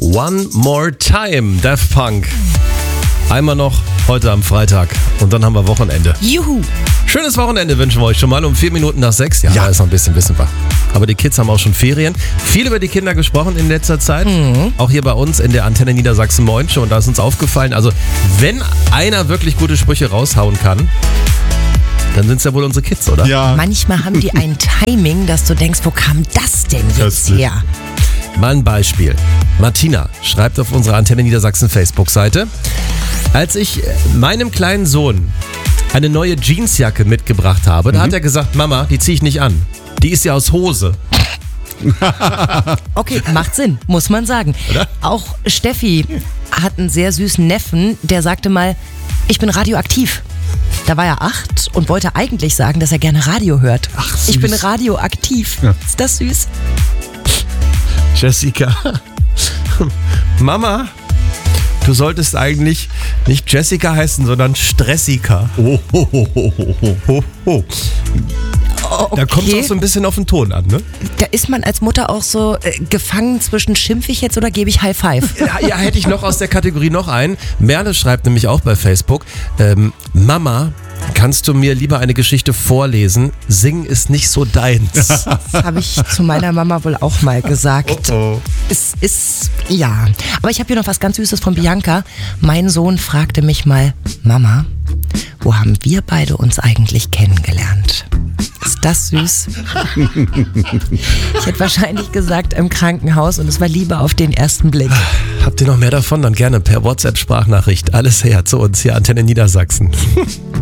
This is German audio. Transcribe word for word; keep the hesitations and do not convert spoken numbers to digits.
One More Time, Daft Punk. Einmal noch heute am Freitag und dann haben wir Wochenende. Juhu! Schönes Wochenende wünschen wir euch schon mal um vier Minuten nach sechs. Ja, Ja. ist noch ein bisschen, wissen wir. Aber die Kids haben auch schon Ferien. Viel über die Kinder gesprochen in letzter Zeit. Mhm. Auch hier bei uns in der Antenne Niedersachsen Moin Show. Und da ist uns aufgefallen, also wenn einer wirklich gute Sprüche raushauen kann, dann sind es ja wohl unsere Kids, oder? Ja, Manchmal haben die ein Timing, dass du denkst, wo kam das denn jetzt Köstlich. her? Mal ein Beispiel. Martina schreibt auf unserer Antenne Niedersachsen Facebook-Seite: Als ich meinem kleinen Sohn eine neue Jeansjacke mitgebracht habe, da hat er gesagt, Mama, die ziehe ich nicht an. Die ist ja aus Hose. Okay, macht Sinn, muss man sagen. Oder? Auch Steffi hat einen sehr süßen Neffen, der sagte mal, ich bin radioaktiv. Da war er acht und wollte eigentlich sagen, dass er gerne Radio hört. Ach, süß. Ich bin radioaktiv. Ja. Ist das süß? Jessica, Mama, du solltest eigentlich nicht Jessica heißen, sondern Stressica. Oh, ho, ho, ho, ho, ho, ho. Oh, Da kommt es okay. auch so ein bisschen auf den Ton an, ne? Da ist man als Mutter auch so äh, gefangen zwischen schimpfe ich jetzt oder gebe ich High Five? Ja, ja, hätte ich noch aus der Kategorie noch einen. Merle schreibt nämlich auch bei Facebook, ähm, Mama, kannst du mir lieber eine Geschichte vorlesen? Singen ist nicht so deins. Das habe ich zu meiner Mama wohl auch mal gesagt. Oh. Es ist, ja. Aber ich habe hier noch was ganz Süßes von Bianca. Mein Sohn fragte mich mal, Mama, wo haben wir beide uns eigentlich kennengelernt? Ist das süß? Ich hätte wahrscheinlich gesagt im Krankenhaus und es war Liebe auf den ersten Blick. Habt ihr noch mehr davon? Dann gerne per WhatsApp-Sprachnachricht. Alles her zu uns hier, Antenne Niedersachsen.